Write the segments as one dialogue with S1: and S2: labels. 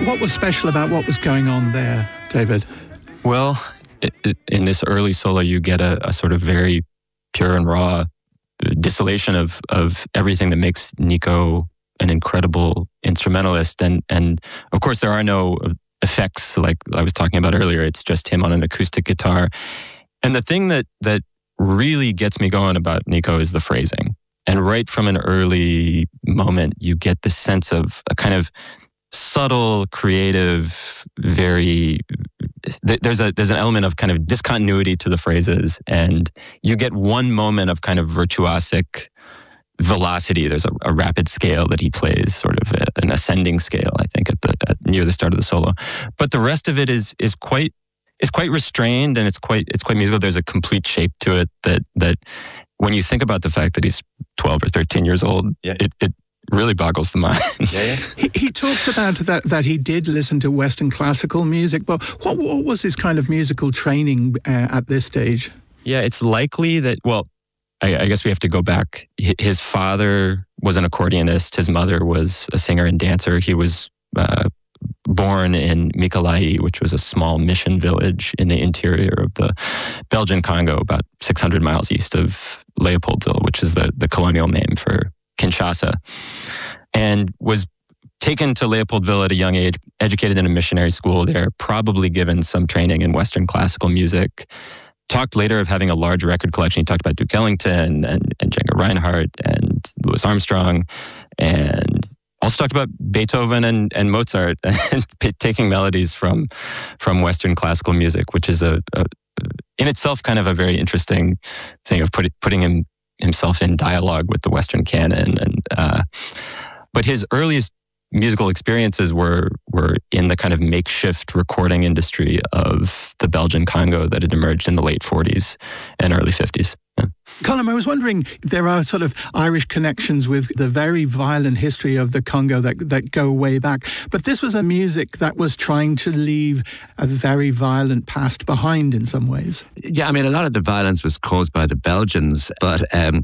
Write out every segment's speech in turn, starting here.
S1: What was special about what was going on there, David?
S2: Well, in this early solo, you get a sort of very pure and raw distillation of everything that makes Nico an incredible instrumentalist. And of course, there are no effects like I was talking about earlier. It's just him on an acoustic guitar. And the thing that really gets me going about Nico is the phrasing. And right from an early moment, you get the sense of a kind of subtle, creative, there's an element of kind of discontinuity to the phrases, and you get one moment of kind of virtuosic velocity. There's a rapid scale that he plays, sort of an ascending scale, I think, near the start of the solo. But the rest of it is quite restrained, and it's quite musical. There's a complete shape to it that when you think about the fact that he's 12 or 13 years old, it really boggles the mind.
S1: He talked about that he did listen to Western classical music, but what was his kind of musical training at this stage? Yeah,
S2: it's likely that, well, I guess we have to go back. His father was an accordionist. His mother was a singer and dancer. He was born in Mykolayi, which was a small mission village in the interior of the Belgian Congo, about 600 miles east of Leopoldville, which is the colonial name for Kinshasa, and was taken to Leopoldville at a young age, educated in a missionary school there, probably given some training in Western classical music. Talked later of having a large record collection. He talked about Duke Ellington and Django Reinhardt and Louis Armstrong, and also talked about Beethoven and Mozart, and taking melodies from Western classical music, which is in itself kind of a very interesting thing of putting himself in dialogue with the Western canon. But his earliest musical experiences were in the kind of makeshift recording industry of the Belgian Congo that had emerged in the late 40s and early 50s. Yeah.
S1: Colm, I was wondering, there are sort of Irish connections with the very violent history of the Congo that go way back. But this was a music that was trying to leave a very violent past behind in some ways.
S3: Yeah, I mean, a lot of the violence was caused by the Belgians. But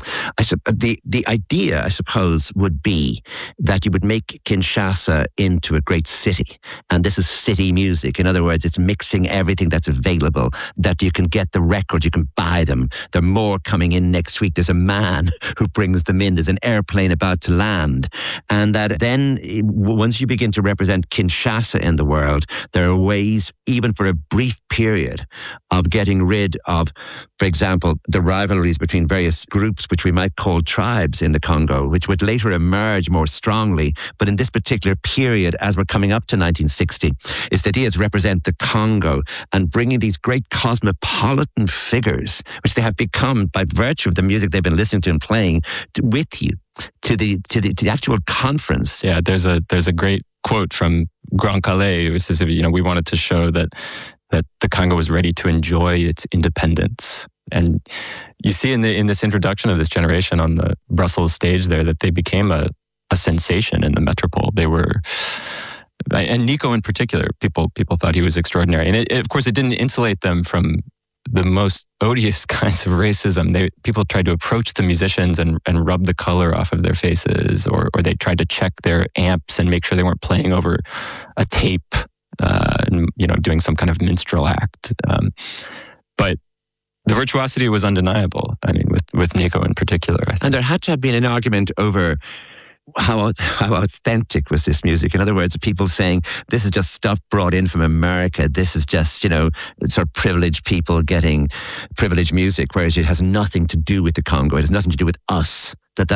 S3: the idea, I suppose, would be that you would make Kinshasa into a great city. And this is city music. In other words, it's mixing everything that's available, that you can get the records, you can buy them. There are more coming in next week. There's a man who brings them in. There's an airplane about to land. And that then, once you begin to represent Kinshasa in the world, there are ways, even for a brief period, of getting rid of, for example, the rivalries between various groups, which we might call tribes in the Congo, which would later emerge more strongly. But in this particular period, as we're coming up to 1960, it's the idea to represent the Congo and bringing these great cosmopolitan figures, which they have become by virtue of the music they've been listening to and playing, with you to the actual conference.
S2: Yeah, there's a great quote from Grand Calais, who says, we wanted to show that the Congo was ready to enjoy its independence. And you see in this introduction of this generation on the Brussels stage there that they became a sensation in the metropole. They were, and Nico in particular, people thought he was extraordinary. And of course, it didn't insulate them from the most odious kinds of racism. People tried to approach the musicians and rub the color off of their faces, or they tried to check their amps and make sure they weren't playing over a tape, and, doing some kind of minstrel act. But the virtuosity was undeniable. I mean, with Nico in particular. I think.
S3: And there had to have been an argument over how authentic was this music? In other words, people saying, this is just stuff brought in from America. This is just, sort of privileged people getting privileged music, whereas it has nothing to do with the Congo. It has nothing to do with us.